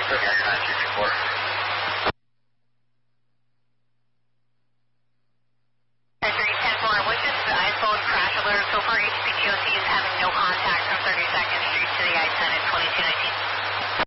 With this iPhone crash alert, so far HPTOC is having no contact from 32nd Street to the I-10 at 2219.